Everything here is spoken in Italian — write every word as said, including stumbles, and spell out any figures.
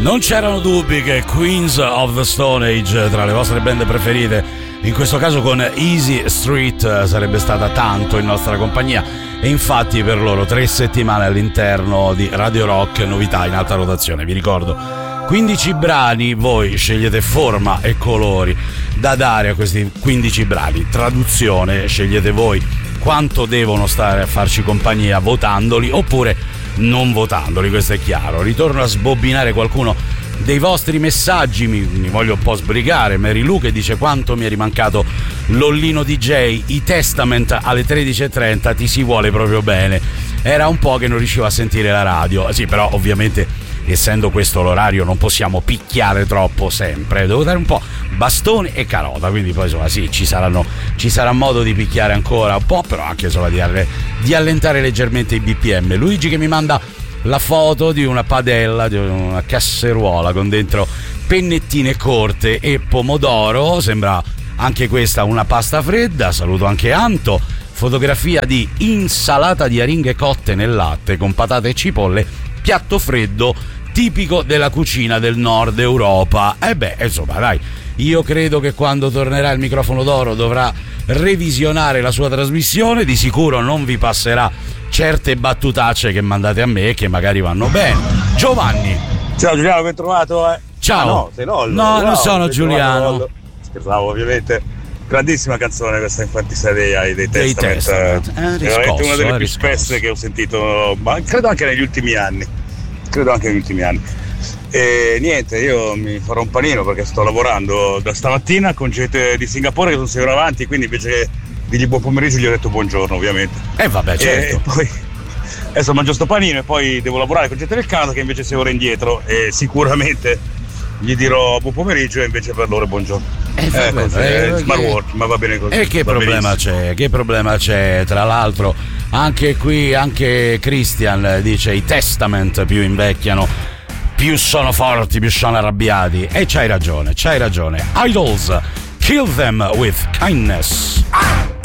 Non c'erano dubbi che Queens of the Stone Age, tra le vostre band preferite, in questo caso con Easy Street, sarebbe stata tanto in nostra compagnia, e infatti per loro tre settimane all'interno di Radio Rock, novità in alta rotazione. Vi ricordo quindici brani, voi scegliete forma e colori da dare a questi quindici brani, traduzione, scegliete voi quanto devono stare a farci compagnia votandoli oppure non votandoli, questo è chiaro. Ritorno a sbobbinare qualcuno dei vostri messaggi, mi, mi voglio un po' sbrigare. Mary Lou che dice: quanto mi è rimancato Lollino D J, i Testament alle tredici e trenta, ti si vuole proprio bene. Era un po' che non riuscivo a sentire la radio, sì, però ovviamente essendo questo l'orario non possiamo picchiare troppo sempre, devo dare un po' bastone e carota, quindi poi insomma sì, ci saranno ci sarà modo di picchiare ancora un po', però anche insomma di, di allentare leggermente i B P M. Luigi che mi manda la foto di una padella, di una casseruola con dentro pennettine corte e pomodoro, sembra anche questa una pasta fredda. Saluto anche Anto, fotografia di insalata di aringhe cotte nel latte con patate e cipolle, piatto freddo tipico della cucina del nord Europa. E beh, insomma, dai, io credo che quando tornerà il microfono d'oro dovrà revisionare la sua trasmissione, di sicuro non vi passerà certe battutacce che mandate a me che magari vanno bene. Giovanni. Ciao Giuliano, ben trovato. Eh. Ciao. Ah, no, sei Lollo. No, wow, non sono Giuliano. Scherzavo, ovviamente. Grandissima canzone questa Infanticide dei, dei Dei Testament. Testament. È riscosso, veramente una delle eh, più riscosso. spesse che ho sentito, ma credo anche negli ultimi anni. Credo anche negli ultimi anni. E niente, io mi farò un panino perché sto lavorando da stamattina con gente di Singapore che sono sei ore avanti, quindi invece che dirgli buon pomeriggio gli ho detto buongiorno, ovviamente. E eh, vabbè, certo. E poi adesso mangio sto panino e poi devo lavorare con gente del Canada che invece è sei ore indietro e sicuramente gli dirò buon pomeriggio e invece per loro è buongiorno. Eh, vabbè, eh, così, eh, è smart che... work, ma va bene così. E che problema benissimo. c'è? Che problema c'è? Tra l'altro anche qui, anche Christian dice i Testament più invecchiano, più sono forti, più sono arrabbiati. E c'hai ragione, c'hai ragione. Idols, Kill Them With Kindness. Ah!